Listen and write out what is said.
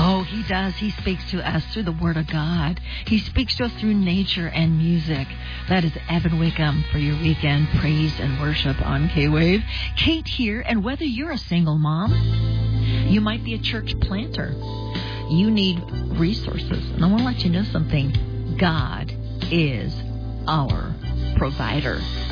Oh, he does. He speaks to us through the Word of God. He speaks to us through nature and music. That is Evan Wickham for your weekend praise and worship on K-Wave. Kate here, and whether you're a single mom, you might be a church planter, you need resources. And I want to let you know something. God is our provider.